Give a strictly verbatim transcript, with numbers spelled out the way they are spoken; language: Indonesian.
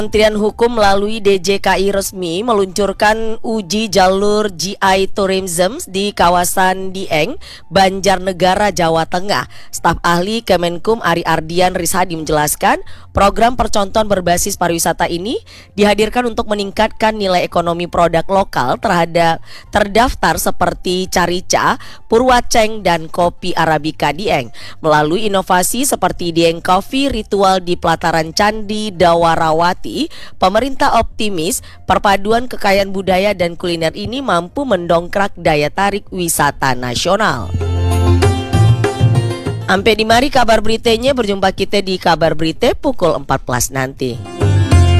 Kementerian Hukum melalui D J K I resmi meluncurkan uji jalur G I Tourism di kawasan Dieng, Banjarnegara, Jawa Tengah. Staf ahli Kemenkum Ari Ardian Rishadi menjelaskan, program percontohan berbasis pariwisata ini dihadirkan untuk meningkatkan nilai ekonomi produk lokal terhadap terdaftar seperti Carica, Purwaceng, dan Kopi Arabica Dieng. Melalui inovasi seperti Dieng Coffee Ritual di pelataran Candi Dawarawati, pemerintah optimis perpaduan kekayaan budaya dan kuliner ini mampu mendongkrak daya tarik wisata nasional. Sampai di mari kabar beritanya, berjumpa kita di kabar berita pukul empat belas nanti.